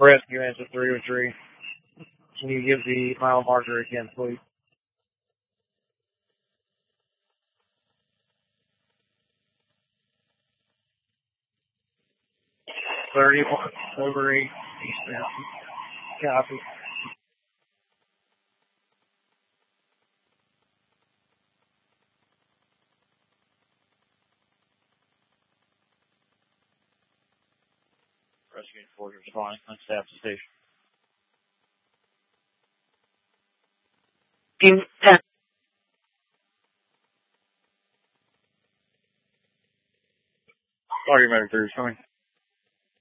Rescue engine 303. Can you give the mile marker again, please? 31 over 8 eastbound. Copy. Rescue Enforcer responding. Unstaffed station. Team 10. Sorry, Medic 3 is coming.